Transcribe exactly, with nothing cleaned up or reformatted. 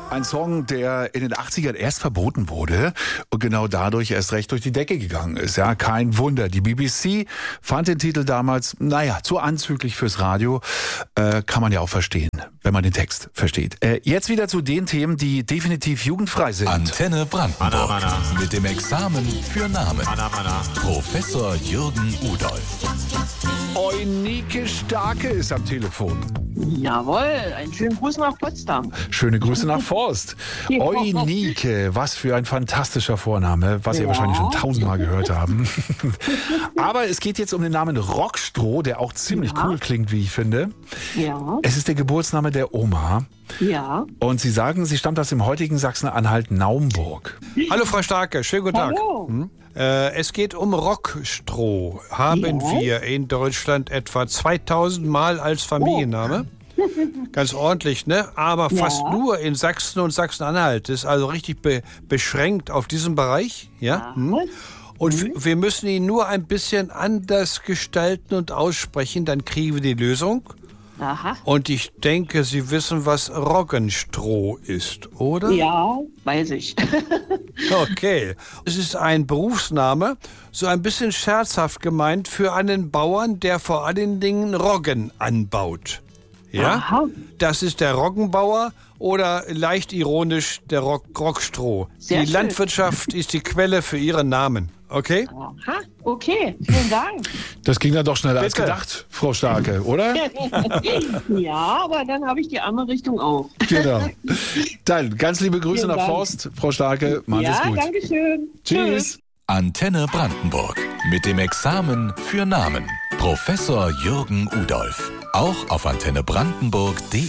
Ein Song, der in den achtzigern erst verboten wurde und genau dadurch erst recht durch die Decke gegangen ist. Ja, kein Wunder. Die B B C fand den Titel damals, naja, zu anzüglich fürs Radio. Äh, kann man ja auch verstehen, wenn man den Text versteht. Äh, jetzt wieder zu den Themen, die definitiv jugendfrei sind. Antenne Brandenburg. Mana, mana. Mit dem Examen für Namen. Mana, mana. Professor Jürgen Udolf. Eunike Starke ist am Telefon. Jawohl, einen schönen Gruß nach Potsdam. Schöne Grüße nach Forst. Ja. Eunike, was für ein fantastischer Vorname, was Sie Ja. wahrscheinlich schon tausendmal gehört haben. Aber es geht jetzt um den Namen Rockstroh, der auch ziemlich Ja. cool klingt, wie ich finde. Ja, Es ist der Geburtsname der Oma. ja. Und Sie sagen, sie stammt aus dem heutigen Sachsen-Anhalt-Naumburg. Hallo Frau Starke, schönen guten Tag. Hallo. Hm? Äh, es geht um Rockstroh. Haben Ja. wir in Deutschland etwa zweitausend Mal als Familienname. Ganz ordentlich, ne? Aber Ja. fast nur in Sachsen und Sachsen-Anhalt. Das ist also richtig be beschränkt auf diesen Bereich. Ja? Hm? Und w- wir müssen ihn nur ein bisschen anders gestalten und aussprechen, dann kriegen wir die Lösung. Aha. Und ich denke, Sie wissen, was Roggenstroh ist, oder? Ja, weiß ich. Okay. Es ist ein Berufsname, so ein bisschen scherzhaft gemeint, für einen Bauern, der vor allen Dingen Roggen anbaut. Ja? Aha. Das ist der Roggenbauer oder leicht ironisch der Rock Rockstroh. Sehr die schön. Landwirtschaft ist die Quelle für ihren Namen. Okay? Aha, okay, vielen Dank. Das ging dann doch schneller als Bitte. gedacht, Frau Starke, oder? Ja, aber dann habe ich die andere Richtung auch. Genau. Dann ganz liebe Grüße Vielen nach Dank. Forst, Frau Starke. Machen Sie es Ja, gut. danke schön. Tschüss. Antenne Brandenburg. Mit dem Examen für Namen. Professor Jürgen Udolf. Auch auf antenne brandenburg punkt de.